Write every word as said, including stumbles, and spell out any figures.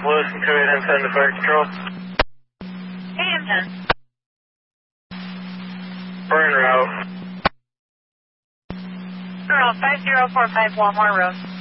Lewis and two eight M ten to fire control. Hey, M ten. Burn route. Girl, five zero four five Walmart Road.